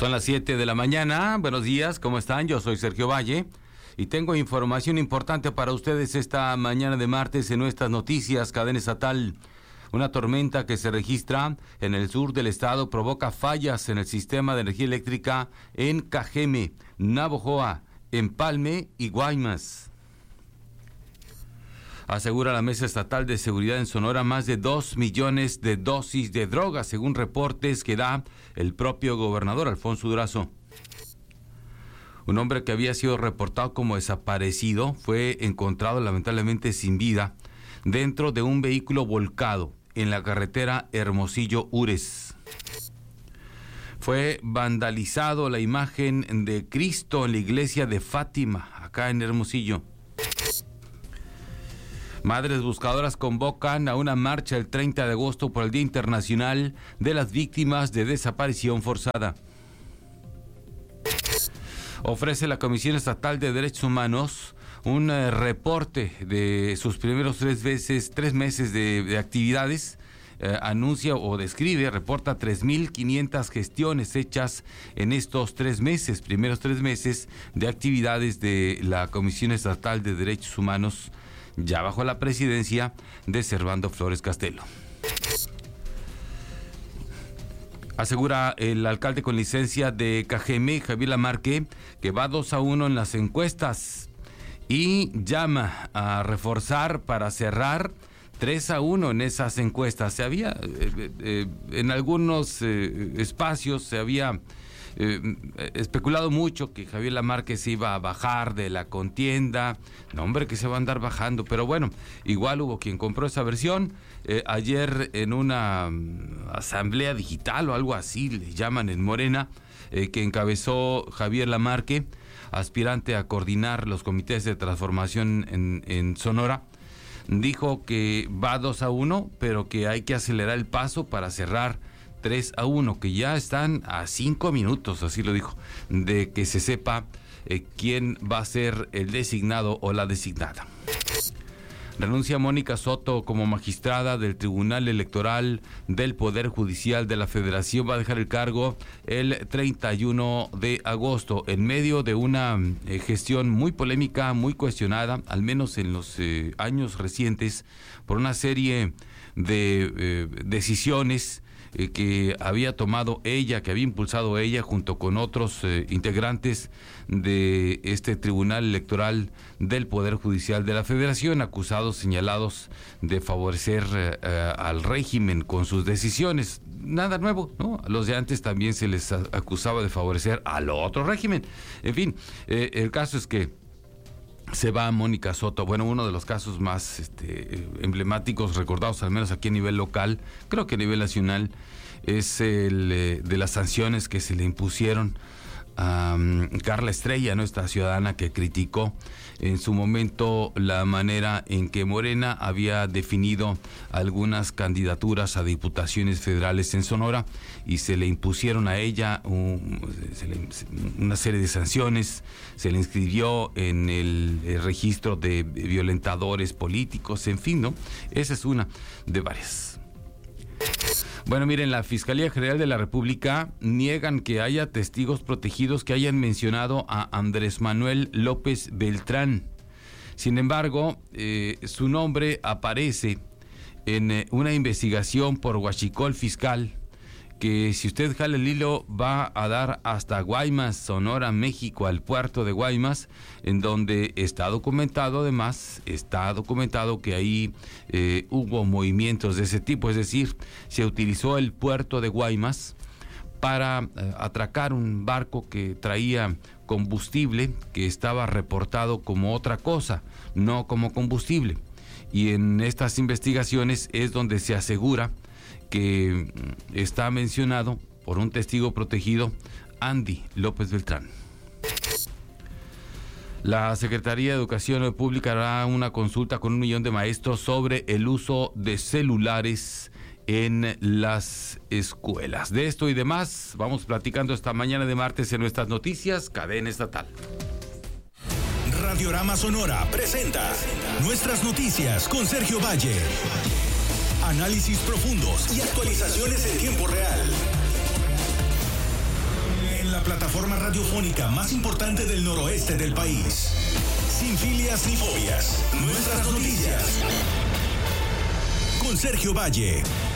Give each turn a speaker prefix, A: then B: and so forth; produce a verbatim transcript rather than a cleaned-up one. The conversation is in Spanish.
A: Son las siete de la mañana. Buenos días, ¿cómo están? Yo soy Sergio Valle y tengo información importante para ustedes esta mañana de martes en nuestras noticias. Cadena estatal. Una tormenta que se registra en el sur del estado provoca fallas en el sistema de energía eléctrica en Cajeme, Navojoa, Empalme y Guaymas. Asegura la Mesa Estatal de Seguridad en Sonora más de dos millones de dosis de droga, según reportes que da el propio gobernador Alfonso Durazo. Un hombre que había sido reportado como desaparecido fue encontrado lamentablemente sin vida dentro de un vehículo volcado en la carretera Hermosillo-Ures. Fue vandalizado la imagen de Cristo en la iglesia de Fátima, acá en Hermosillo. Madres buscadoras convocan a una marcha el treinta de agosto por el Día Internacional de las Víctimas de Desaparición Forzada. Ofrece la Comisión Estatal de Derechos Humanos un eh, reporte de sus primeros tres, veces, tres meses de, de actividades. Eh, anuncia o describe, reporta tres mil quinientas gestiones hechas en estos tres meses, primeros tres meses de actividades de la Comisión Estatal de Derechos Humanos, ya bajo la presidencia de Servando Flores Castelo. Asegura el alcalde con licencia de Cajeme, Javier Lamarque, que va dos a uno en las encuestas y llama a reforzar para cerrar tres a uno en esas encuestas. Se había, eh, eh, en algunos eh, espacios se había eh, especulado mucho que Javier Lamarque se iba a bajar de la contienda. No, hombre, que se va a andar bajando, pero bueno, igual hubo quien compró esa versión. Eh, ayer en una um, asamblea digital o algo así, le llaman en Morena, eh, que encabezó Javier Lamarque, aspirante a coordinar los comités de transformación en, en Sonora, dijo que va dos a uno, pero que hay que acelerar el paso para cerrar tres a uno, que ya están a cinco minutos, así lo dijo, de que se sepa eh, quién va a ser el designado o la designada. Renuncia Mónica Soto como magistrada del Tribunal Electoral del Poder Judicial de la Federación. Va a dejar el cargo el treinta y uno de agosto en medio de una eh, gestión muy polémica, muy cuestionada, al menos en los eh, años recientes, por una serie de eh, decisiones eh, que había tomado ella, que había impulsado ella junto con otros eh, integrantes de este Tribunal Electoral del Poder Judicial de la Federación, acusados, señalados de favorecer eh, al régimen con sus decisiones. Nada nuevo, ¿no? A los de antes también se les acusaba de favorecer al otro régimen. En fin, eh, el caso es que se va Mónica Soto. Bueno, uno de los casos más este, emblemáticos, recordados al menos aquí a nivel local, creo que a nivel nacional, es el eh, de las sanciones que se le impusieron a um, Carla Estrella, nuestra ciudadana que criticó en su momento la manera en que Morena había definido algunas candidaturas a diputaciones federales en Sonora, y se le impusieron a ella un, se le, una serie de sanciones. Se le inscribió en el, el registro de violentadores políticos, en fin, ¿no? Esa es una de varias. Bueno, miren, la Fiscalía General de la República niegan que haya testigos protegidos que hayan mencionado a Andrés Manuel López Beltrán. Sin embargo, eh, su nombre aparece en eh, una investigación por huachicol fiscal que, si usted jala el hilo, va a dar hasta Guaymas, Sonora, México, al puerto de Guaymas, en donde está documentado, además, está documentado que ahí eh, hubo movimientos de ese tipo, es decir, se utilizó el puerto de Guaymas para eh, atracar un barco que traía combustible que estaba reportado como otra cosa, no como combustible. Y en estas investigaciones es donde se asegura que está mencionado por un testigo protegido, Andy López Beltrán. La Secretaría de Educación Pública hará una consulta con un millón de maestros sobre el uso de celulares en las escuelas. De esto y demás vamos platicando esta mañana de martes en nuestras noticias, Cadena Estatal.
B: Radiorama Sonora presenta Nuestras Noticias con Sergio Valle. Análisis profundos y actualizaciones en tiempo real. En la la plataforma radiofónica más importante del noroeste del país. Sin filias ni fobias, nuestras noticias. Con Sergio Valle.